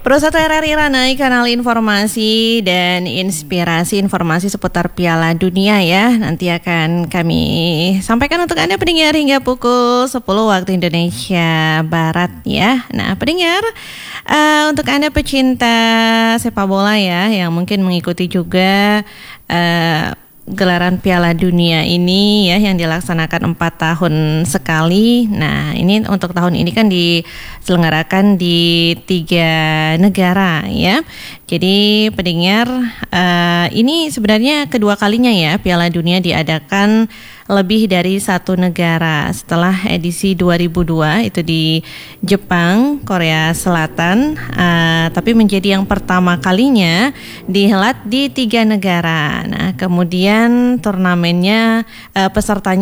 Perusahaan RRI Ranai, kanal informasi dan inspirasi informasi seputar Piala Dunia ya. Nanti akan kami sampaikan untuk Anda pendengar hingga pukul 10 waktu Indonesia Barat ya. Nah pendengar, untuk Anda pecinta sepak bola ya, yang mungkin mengikuti juga gelaran Piala Dunia ini ya, yang dilaksanakan 4 tahun sekali. Nah ini untuk tahun ini kan diselenggarakan di 3 negara ya. Jadi pendengar, ini sebenarnya kedua kalinya ya Piala Dunia diadakan lebih dari satu negara. Setelah edisi 2002 itu di Jepang, Korea Selatan, tapi menjadi yang pertama kalinya dihelat di 3 negara. Nah kemudian turnamennya, pesertanya